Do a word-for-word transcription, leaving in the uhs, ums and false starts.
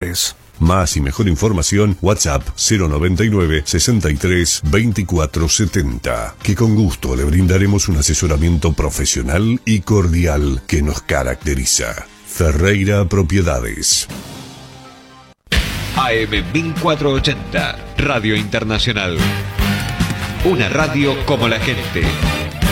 Propiedades. Más y mejor información, WhatsApp cero noventa y nueve, sesenta y tres, veinticuatro setenta, que con gusto le brindaremos un asesoramiento profesional y cordial que nos caracteriza. Ferreira Propiedades. A M mil cuatrocientos ochenta, Radio Internacional. Una radio como la gente.